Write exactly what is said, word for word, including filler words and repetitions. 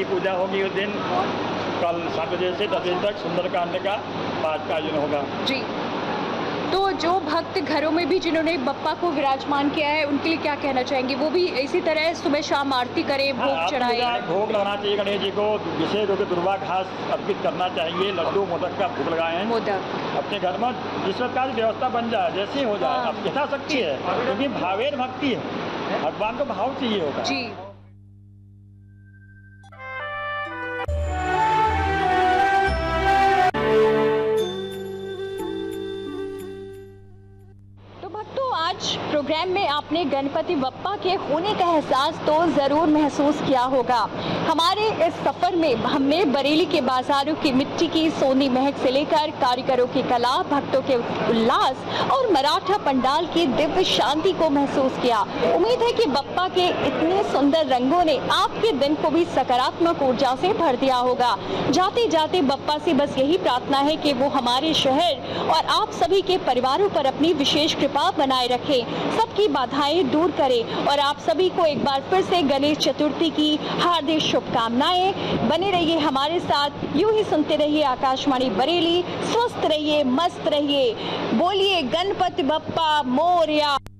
की पूजा होगी उस दिन। कल सात बजे से दस बजे तक सुंदरकांड का पाठ का आयोजन होगा जी। तो जो भक्त घरों में भी जिन्होंने बप्पा को विराजमान किया है उनके लिए क्या कहना चाहेंगे? वो भी इसी तरह सुबह शाम आरती करें, भोग चढ़ाएं। भोग लगाना चाहिए गणेश जी को, विशेष रूप से दुर्वा घास अर्पित करना चाहिए, लड्डू मोदक का भोग लगाएं मोदक अपने घर में। जिस प्रकार की व्यवस्था बन जाए, जैसे हो जाए, अब यथाशक्ति है, क्योंकि भावेर भक्ति है, भगवान को भाव चाहिए होगा जी। आज प्रोग्राम में आपने गणपति बप्पा के होने का एहसास तो ज़रूर महसूस किया होगा। हमारे इस सफ़र में हमने बरेली के बाजारों की मिट्टी की सोनी महक से लेकर कारीगरों की कला, भक्तों के उल्लास और मराठा पंडाल की दिव्य शांति को महसूस किया। उम्मीद है कि बप्पा के इतने सुंदर रंगों ने आपके दिन को भी सकारात्मक ऊर्जा से भर दिया होगा। जाते जाते बप्पा से बस यही प्रार्थना है कि वो हमारे शहर और आप सभी के परिवारों पर अपनी विशेष कृपा बनाए रखें, सबकी बाधाएं दूर करें और आप सभी को एक बार फिर से गणेश चतुर्थी की हार्दिक शुभकामनाएं। बने रहिए हमारे साथ, यूं ही सुनते रहिए आकाशवाणी बरेली। स्वस्थ रहिए, मस्त रहिए, बोलिए गणपति बप्पा मोरया।